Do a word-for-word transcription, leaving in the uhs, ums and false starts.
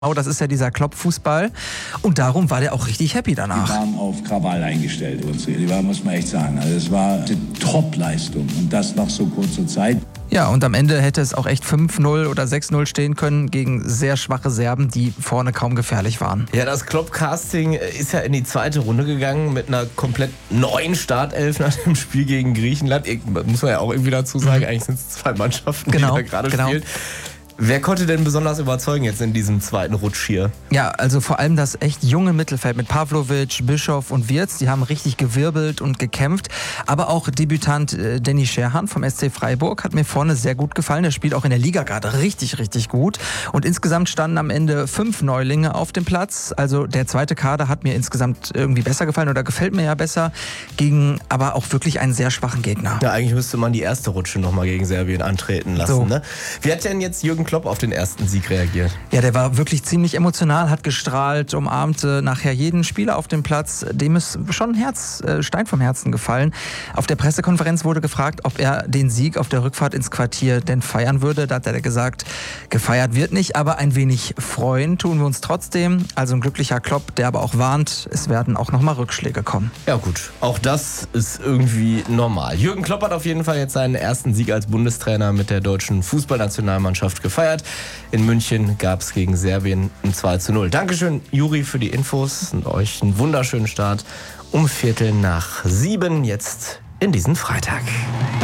Oh, das ist ja dieser Klopp-Fußball. Und darum war der auch richtig happy danach. Die waren auf Krawall eingestellt. Die waren, muss man echt sagen. Also es war eine Top-Leistung. Und das nach so kurzer Zeit. Ja, und am Ende hätte es auch echt fünf null oder sechs null stehen können gegen sehr schwache Serben, die vorne kaum gefährlich waren. Ja, das Klopp-Casting ist ja in die zweite Runde gegangen mit einer komplett neuen Startelf nach dem Spiel gegen Griechenland. Muss man ja auch irgendwie dazu sagen, eigentlich sind es zwei Mannschaften, genau, die da gerade genau. spielen. Wer konnte denn besonders überzeugen jetzt in diesem zweiten Rutsch hier? Ja, also vor allem das echt junge Mittelfeld mit Pavlovic, Bischof und Wirtz, die haben richtig gewirbelt und gekämpft. Aber auch Debütant äh, Denny Scherhan vom S C Freiburg hat mir vorne sehr gut gefallen. Der spielt auch in der Liga gerade richtig, richtig gut. Und insgesamt standen am Ende fünf Neulinge auf dem Platz. Also der zweite Kader hat mir insgesamt irgendwie besser gefallen oder gefällt mir ja besser, gegen aber auch wirklich einen sehr schwachen Gegner. Ja, eigentlich müsste man die erste Rutsche nochmal gegen Serbien antreten lassen. So. Ne? Wie hat denn jetzt Jürgen Klopp auf den ersten Sieg reagiert? Ja, der war wirklich ziemlich emotional, hat gestrahlt, umarmte nachher jeden Spieler auf dem Platz. Dem ist schon ein Herz, äh, Stein vom Herzen gefallen. Auf der Pressekonferenz wurde gefragt, ob er den Sieg auf der Rückfahrt ins Quartier denn feiern würde. Da hat er gesagt, gefeiert wird nicht, aber ein wenig freuen tun wir uns trotzdem. Also ein glücklicher Klopp, der aber auch warnt, es werden auch nochmal Rückschläge kommen. Ja gut, auch das ist irgendwie normal. Jürgen Klopp hat auf jeden Fall jetzt seinen ersten Sieg als Bundestrainer mit der deutschen Fußballnationalmannschaft gefeiert. In München gab es gegen Serbien ein zwei zu null. Dankeschön, Juri, für die Infos und euch einen wunderschönen Start um Viertel nach sieben jetzt in diesen Freitag.